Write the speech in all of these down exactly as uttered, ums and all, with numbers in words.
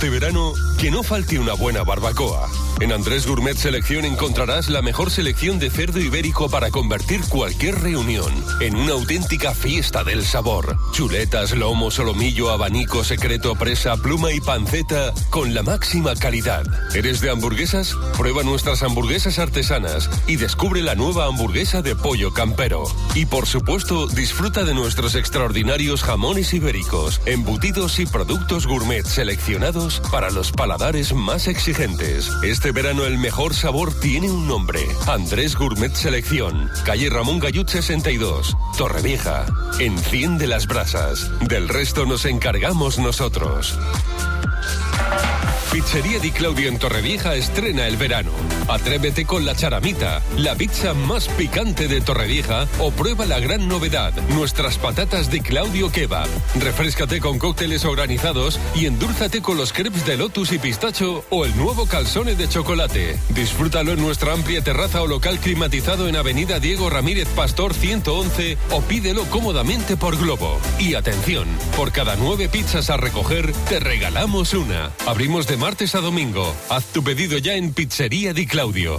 este verano, que no falte una buena barbacoa. En Andrés Gourmet Selección encontrarás la mejor selección de cerdo ibérico para convertir cualquier reunión en una auténtica fiesta del sabor. Chuletas, lomo, solomillo, abanico, secreto, presa, pluma y panceta con la máxima calidad. ¿Eres de hamburguesas? Prueba nuestras hamburguesas artesanas y descubre la nueva hamburguesa de pollo campero. Y por supuesto, disfruta de nuestros extraordinarios jamones ibéricos, embutidos y productos gourmet seleccionados para los paladares más exigentes. Este verano el mejor sabor tiene un nombre: Andrés Gourmet Selección, calle Ramón Gallut sesenta y dos, Torrevieja. Enciende las brasas, del resto nos encargamos nosotros. Pizzería Di Claudio en Torrevieja estrena el verano. Atrévete con la charamita, la pizza más picante de Torrevieja, o prueba la gran novedad, nuestras patatas Di Claudio Kebab. Refréscate con cócteles organizados y endúlzate con los crepes de lotus y pistacho o el nuevo calzone de chocolate. Disfrútalo en nuestra amplia terraza o local climatizado en Avenida Diego Ramírez Pastor ciento once o pídelo cómodamente por Globo. Y atención, por cada nueve pizzas a recoger, te regalamos una. Abrimos de martes a domingo. Haz tu pedido ya en Pizzería Di Claudio.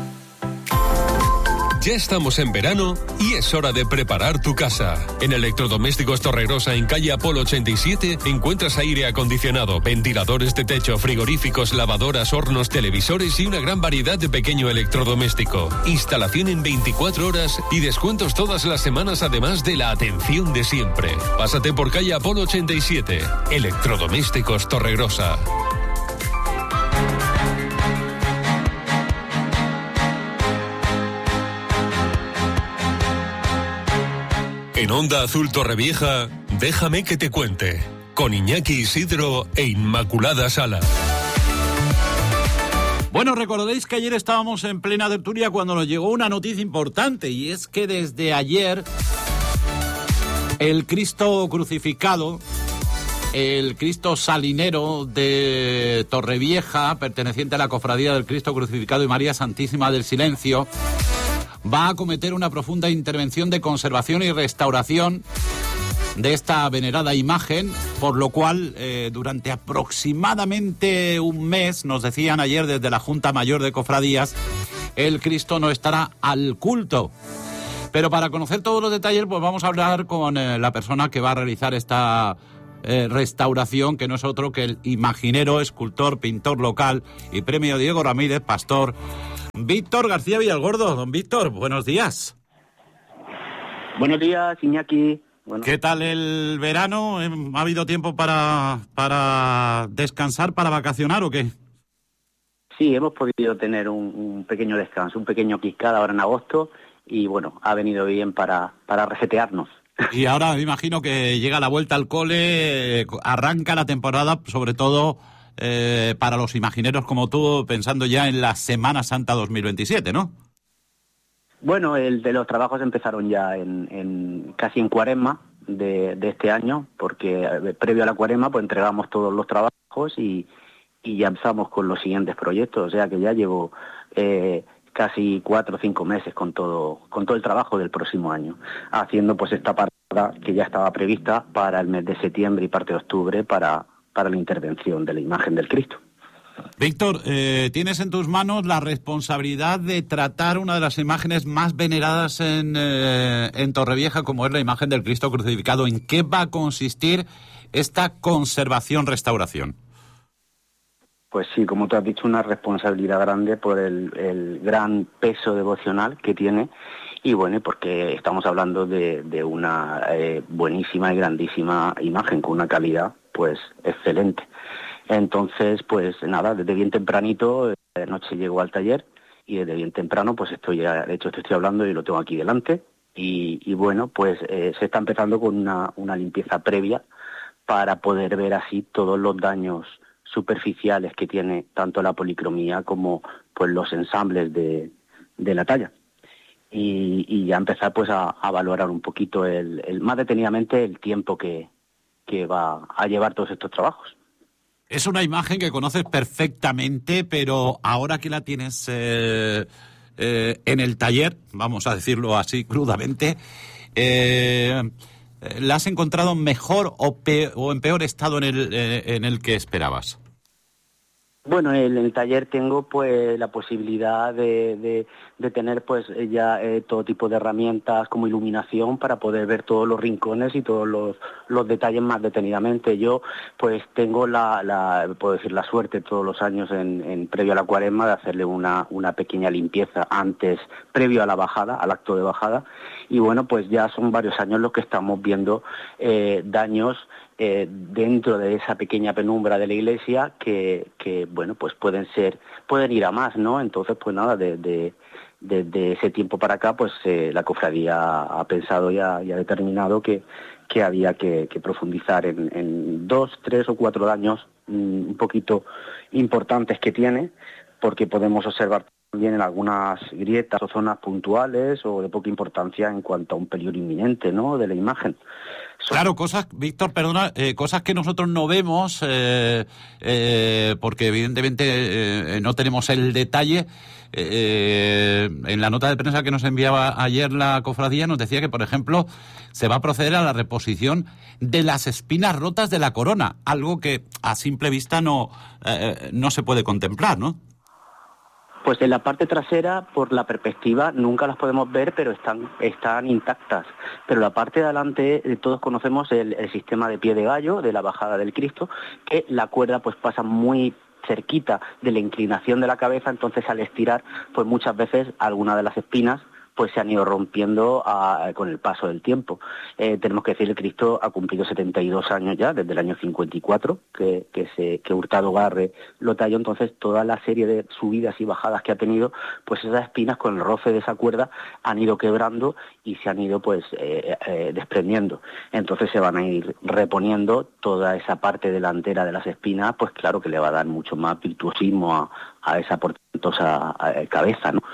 Ya estamos en verano y es hora de preparar tu casa. En Electrodomésticos Torregrosa, en calle Apolo ochenta y siete, encuentras aire acondicionado, ventiladores de techo, frigoríficos, lavadoras, hornos, televisores y una gran variedad de pequeño electrodoméstico. Instalación en veinticuatro horas y descuentos todas las semanas, además de la atención de siempre. Pásate por calle Apolo ochenta y siete. Electrodomésticos Torregrosa. En Onda Azul Torrevieja, déjame que te cuente, con Iñaki Isidro e Inmaculada Sala. Bueno, recordaréis que ayer estábamos en plena tertulia cuando nos llegó una noticia importante, y es que desde ayer el Cristo crucificado, el Cristo salinero de Torrevieja, perteneciente a la Cofradía del Cristo Crucificado y María Santísima del Silencio, va a acometer una profunda intervención de conservación y restauración de esta venerada imagen, por lo cual eh, durante aproximadamente un mes, nos decían ayer desde la Junta Mayor de Cofradías, el Cristo no estará al culto. Pero para conocer todos los detalles, pues vamos a hablar con eh, la persona que va a realizar esta eh, restauración, que no es otro que el imaginero, escultor, pintor local y premio Diego Ramírez Pastor, Víctor García Villalgordo. Don Víctor, buenos días. Buenos días, Iñaki. Bueno. ¿Qué tal el verano? ¿Ha habido tiempo para, para descansar, para vacacionar o qué? Sí, hemos podido tener un, un pequeño descanso, un pequeño quiscada ahora en agosto, y bueno, ha venido bien para, para resetearnos. Y ahora me imagino que llega la vuelta al cole, arranca la temporada, sobre todo Eh, para los imagineros como tú, pensando ya en la Semana Santa dos mil veintisiete, ¿no? Bueno, el de los trabajos empezaron ya en, en casi en cuaresma de, de este año, porque eh, previo a la cuaresma pues entregamos todos los trabajos y, y ya empezamos con los siguientes proyectos, o sea que ya llevo eh, casi cuatro o cinco meses con todo, con todo el trabajo del próximo año, haciendo pues esta parada que ya estaba prevista para el mes de septiembre y parte de octubre para para la intervención de la imagen del Cristo. Víctor, eh, tienes en tus manos la responsabilidad de tratar una de las imágenes más veneradas en, eh, en Torrevieja, como es la imagen del Cristo crucificado. ¿En qué va a consistir esta conservación-restauración? Pues sí, como tú has dicho, una responsabilidad grande por el, el gran peso devocional que tiene, y bueno, porque estamos hablando de, de una eh, buenísima y grandísima imagen con una calidad pues excelente. Entonces, pues nada, desde bien tempranito, de noche llego al taller y desde bien temprano pues estoy, de hecho te estoy hablando y lo tengo aquí delante, y, y bueno, pues eh, se está empezando con una, una limpieza previa para poder ver así todos los daños superficiales que tiene tanto la policromía como pues los ensambles de, de la talla. Y, y ya empezar pues a, a valorar un poquito el, el más detenidamente el tiempo que que va a llevar todos estos trabajos. Es una imagen que conoces perfectamente, pero ahora que la tienes eh, eh, en el taller, vamos a decirlo así crudamente, eh, ¿la has encontrado mejor o, pe- o en peor estado en el, eh, en el que esperabas? Bueno, en el taller tengo pues la posibilidad de, de, de tener pues ya eh, todo tipo de herramientas como iluminación para poder ver todos los rincones y todos los, los detalles más detenidamente. Yo pues tengo la, la puedo decir la suerte todos los años en, en previo a la cuaresma de hacerle una, una pequeña limpieza antes, previo a la bajada, al acto de bajada, y bueno, pues ya son varios años los que estamos viendo eh, daños Eh, dentro de esa pequeña penumbra de la iglesia que, que bueno, pues pueden ser, pueden ir a más, ¿no? Entonces, pues nada, de, de, de, de ese tiempo para acá, pues eh, la cofradía ha pensado y ha, y ha determinado que, que había que, que profundizar en, en dos, tres o cuatro daños mmm, un poquito importantes que tiene, porque podemos observar también en algunas grietas o zonas puntuales o de poca importancia en cuanto a un peligro inminente, ¿no?, de la imagen. Claro, cosas, Víctor, perdona, eh, cosas que nosotros no vemos, eh, eh, porque evidentemente eh, no tenemos el detalle. Eh, en la nota de prensa que nos enviaba ayer la cofradía nos decía que, por ejemplo, se va a proceder a la reposición de las espinas rotas de la corona, algo que a simple vista no, eh, no se puede contemplar, ¿no? Pues en la parte trasera, por la perspectiva, nunca las podemos ver, pero están están intactas. Pero la parte de adelante, eh, todos conocemos el, el sistema de pie de gallo, de la bajada del Cristo, que la cuerda pues pasa muy cerquita de la inclinación de la cabeza, entonces al estirar, pues muchas veces algunas de las espinas pues se han ido rompiendo a, con el paso del tiempo. Eh, tenemos que decir que el Cristo ha cumplido setenta y dos años ya, desde el año cincuenta y cuatro, que, que, se, que Hurtado Garre lo talló, entonces toda la serie de subidas y bajadas que ha tenido, pues esas espinas con el roce de esa cuerda han ido quebrando y se han ido pues eh, eh, desprendiendo. Entonces se van a ir reponiendo toda esa parte delantera de las espinas, pues claro que le va a dar mucho más virtuosismo a, a esa portentosa cabeza, ¿no?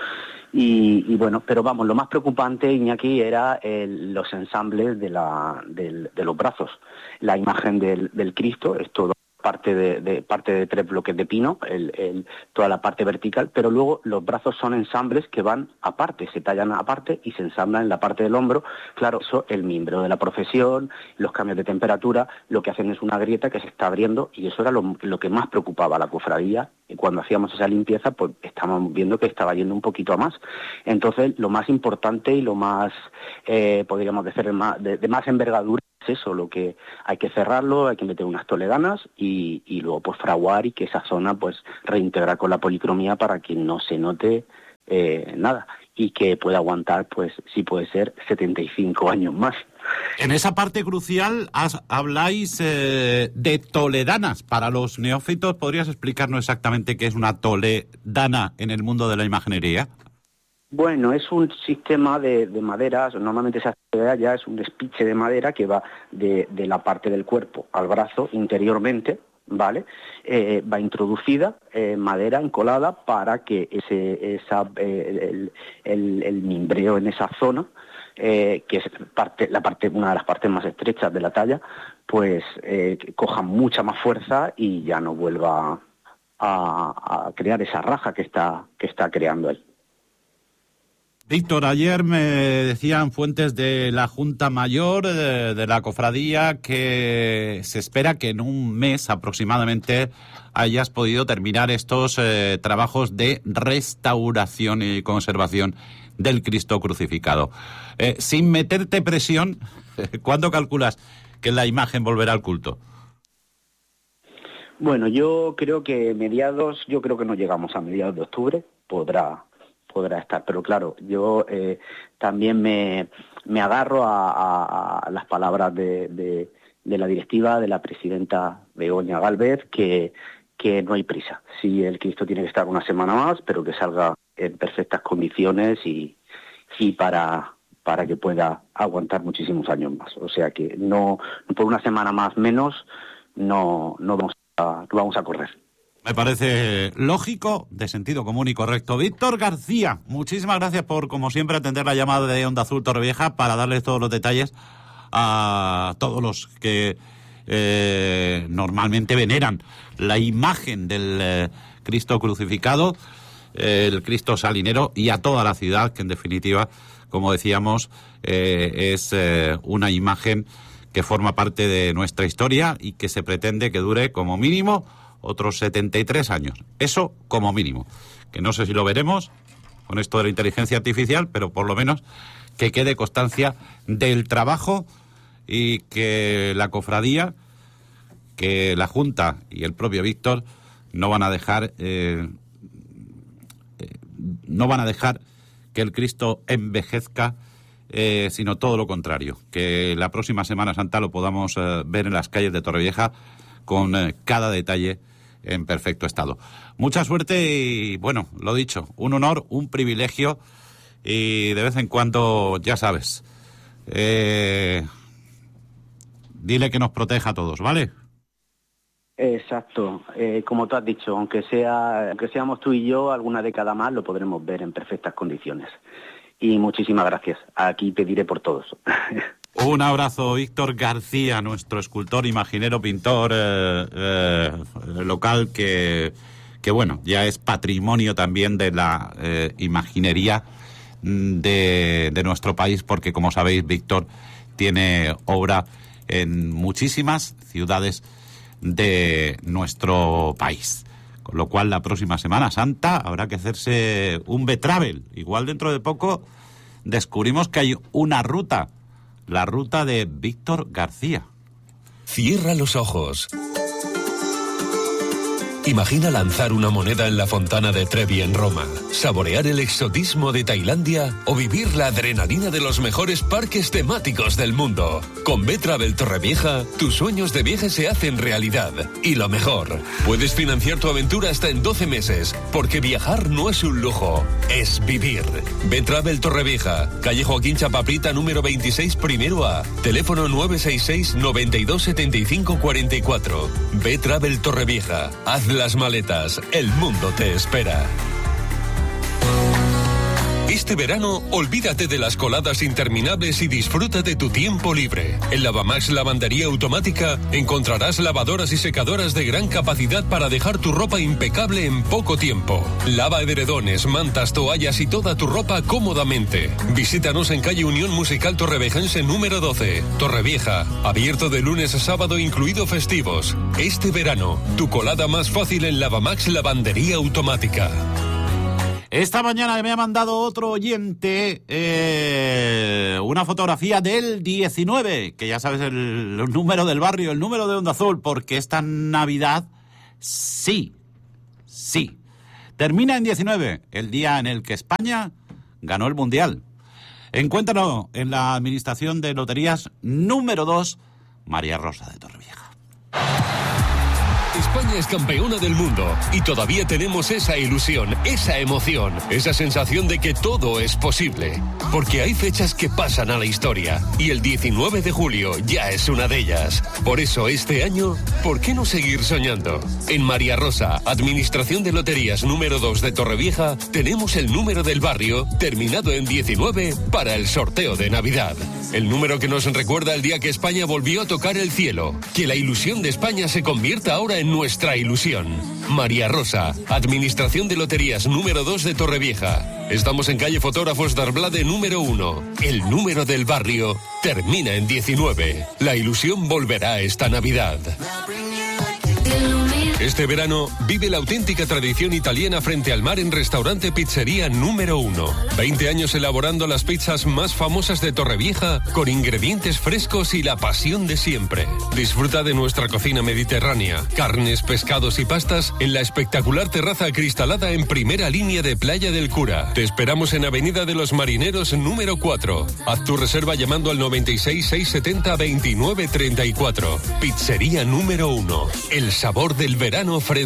Y, y bueno, pero vamos, lo más preocupante, Iñaki, era el, los ensambles de, la, del, de los brazos. La imagen del, del Cristo es todo parte de, de parte de tres bloques de pino, el, el, toda la parte vertical, pero luego los brazos son ensambles que van aparte, se tallan aparte y se ensamblan en la parte del hombro. Claro, eso, el miembro de la procesión, los cambios de temperatura, lo que hacen es una grieta que se está abriendo, y eso era lo, lo que más preocupaba a la cofradía. Y cuando hacíamos esa limpieza, pues estábamos viendo que estaba yendo un poquito a más. Entonces, lo más importante y lo más, eh, podríamos decir, más, de, de más envergadura, es eso, lo que hay que cerrarlo, hay que meter unas toledanas y, y luego pues fraguar y que esa zona pues reintegrar con la policromía para que no se note eh, nada y que pueda aguantar, pues si puede ser, setenta y cinco años más. En esa parte crucial has, habláis eh, de toledanas. Para los neófitos, ¿podrías explicarnos exactamente qué es una toledana en el mundo de la imaginería? Bueno, es un sistema de, de maderas, normalmente se hace ya, es un despiche de madera que va de, de la parte del cuerpo al brazo interiormente, ¿vale? Eh, va introducida eh, madera encolada para que ese esa eh, el, el, el mimbreo en esa zona, eh, que es parte, la parte una de las partes más estrechas de la talla, pues eh, coja mucha más fuerza y ya no vuelva a, a crear esa raja que está que está creando él. Víctor, ayer me decían fuentes de la Junta Mayor de, de la Cofradía que se espera que en un mes aproximadamente hayas podido terminar estos eh, trabajos de restauración y conservación del Cristo crucificado. Eh, sin meterte presión, ¿cuándo calculas que la imagen volverá al culto? Bueno, yo creo que mediados, yo creo que no llegamos a mediados de octubre, podrá... podrá estar, pero claro, yo eh, también me, me agarro a, a, a las palabras de, de, de la directiva, de la presidenta Begoña Gálvez, que, que no hay prisa. Sí, el Cristo tiene que estar una semana más, pero que salga en perfectas condiciones y, y para, para que pueda aguantar muchísimos años más. O sea que no, por una semana más menos, no, no, vamos, a, no vamos a correr. Me parece lógico, de sentido común y correcto. Víctor García, muchísimas gracias por, como siempre, atender la llamada de Onda Azul Torrevieja para darles todos los detalles a todos los que eh, normalmente veneran la imagen del eh, Cristo crucificado, eh, el Cristo salinero, y a toda la ciudad, que en definitiva, como decíamos, eh, es eh, una imagen que forma parte de nuestra historia y que se pretende que dure como mínimo otros setenta y tres años. Eso como mínimo. Que no sé si lo veremos con esto de la inteligencia artificial, pero por lo menos que quede constancia del trabajo y que la cofradía, que la Junta y el propio Víctor no van a dejar eh, eh, no van a dejar que el Cristo envejezca, eh, sino todo lo contrario, que la próxima Semana Santa lo podamos eh, ver en las calles de Torrevieja con eh, cada detalle en perfecto estado. Mucha suerte y, bueno, lo dicho, un honor, un privilegio y de vez en cuando, ya sabes, eh, dile que nos proteja a todos, ¿vale? Exacto, eh, como tú has dicho, aunque sea, aunque seamos tú y yo, alguna década más lo podremos ver en perfectas condiciones. Y muchísimas gracias, aquí pediré por todos. Un abrazo, Víctor García, nuestro escultor, imaginero, pintor eh, eh, local que, que, bueno, ya es patrimonio también de la eh, imaginería de, de nuestro país, porque como sabéis, Víctor tiene obra en muchísimas ciudades de nuestro país. Con lo cual, la próxima Semana Santa habrá que hacerse un B-Travel. Igual dentro de poco descubrimos que hay una ruta, la ruta de Víctor García. Cierra los ojos. Imagina lanzar una moneda en la fontana de Trevi en Roma, saborear el exotismo de Tailandia o vivir la adrenalina de los mejores parques temáticos del mundo. Con B-Travel Torrevieja, tus sueños de viaje se hacen realidad. Y lo mejor, puedes financiar tu aventura hasta en doce meses, porque viajar no es un lujo, es vivir. B-Travel Torrevieja, calle Joaquín Chapaprita número veintiséis, primero A, teléfono nueve seis seis, noventa y dos, setenta y cinco, cuarenta y cuatro. B-Travel Torrevieja, haz las maletas, el mundo te espera. Este verano, olvídate de las coladas interminables y disfruta de tu tiempo libre. En Lavamax Lavandería Automática encontrarás lavadoras y secadoras de gran capacidad para dejar tu ropa impecable en poco tiempo. Lava edredones, mantas, toallas y toda tu ropa cómodamente. Visítanos en calle Unión Musical Torrevejense número doce, Torrevieja, abierto de lunes a sábado incluido festivos. Este verano, tu colada más fácil en Lavamax Lavandería Automática. Esta mañana me ha mandado otro oyente eh, una fotografía del diecinueve, que ya sabes el, el número del barrio, el número de Onda Azul, porque esta Navidad sí, sí, termina en diecinueve, el día en el que España ganó el Mundial. Encuéntralo en la Administración de Loterías número dos, María Rosa de Torrevieja. España es campeona del mundo y todavía tenemos esa ilusión, esa emoción, esa sensación de que todo es posible. Porque hay fechas que pasan a la historia y el diecinueve de julio ya es una de ellas. Por eso este año, ¿por qué no seguir soñando? En María Rosa, Administración de Loterías número dos de Torrevieja, tenemos el número del barrio terminado en diecinueve para el sorteo de Navidad. El número que nos recuerda el día que España volvió a tocar el cielo. Que la ilusión de España se convierta ahora en nuestra ilusión. María Rosa, Administración de Loterías número dos de Torrevieja. Estamos en calle Fotógrafos d'Arblade número uno. El número del barrio termina en diecinueve. La ilusión volverá esta Navidad. Este verano, vive la auténtica tradición italiana frente al mar en Restaurante Pizzería número uno. veinte años elaborando las pizzas más famosas de Torrevieja con ingredientes frescos y la pasión de siempre. Disfruta de nuestra cocina mediterránea, carnes, pescados y pastas en la espectacular terraza acristalada en primera línea de Playa del Cura. Te esperamos en Avenida de los Marineros número cuatro. Haz tu reserva llamando al noventa y seis, seiscientos setenta, veintinueve treinta y cuatro. Pizzería número uno. El sabor del verano frente